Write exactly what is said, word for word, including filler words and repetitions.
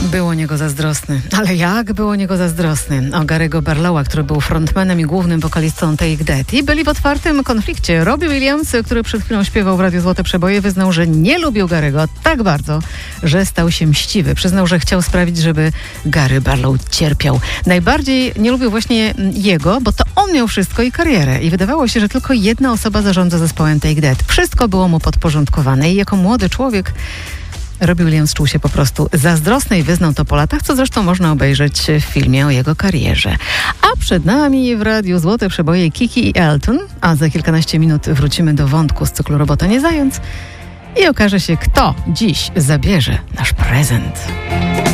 Był o niego zazdrosny. Ale jak był o niego zazdrosny? O Gary'ego Barlowa, który był frontmanem i głównym wokalistą Take That. I byli w otwartym konflikcie. Robbie Williams, który przed chwilą śpiewał w Radiu Złote Przeboje, wyznał, że nie lubił Gary'ego tak bardzo, że stał się mściwy. Przyznał, że chciał sprawić, żeby Gary Barlow cierpiał. Najbardziej nie lubił właśnie jego, bo to on miał wszystko i karierę. I wydawało się, że tylko jedna osoba zarządza zespołem Take That. Wszystko było mu podporządkowane i jako młody człowiek Robbie Williams czuł się po prostu zazdrosny i wyznał to po latach, co zresztą można obejrzeć w filmie o jego karierze. A przed nami w Radiu Złote Przeboje Kiki i Elton, a za kilkanaście minut wrócimy do wątku z cyklu Robota nie zając i okaże się, kto dziś zabierze nasz prezent.